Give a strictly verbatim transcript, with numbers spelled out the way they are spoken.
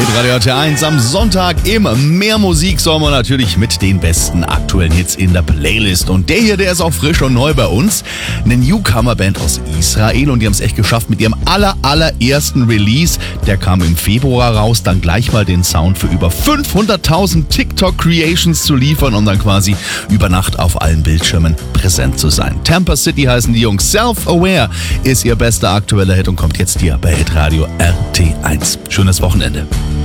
Radio R T eins am Sonntag im Mehr Musik Sommer natürlich mit den besten aktuellen Hits in der Playlist. Und der hier, der ist auch frisch und neu bei uns. Eine Newcomer-Band aus Israel und die haben es echt geschafft mit ihrem aller, allerersten Release. Der kam im Februar raus, dann gleich mal den Sound für über fünfhunderttausend TikTok-Creations zu liefern und dann quasi über Nacht auf allen Bildschirmen präsent zu sein. Tampa City heißen die Jungs. Self-Aware ist ihr bester aktueller Hit und kommt jetzt hier bei Hitradio R T eins. Schönes Wochenende.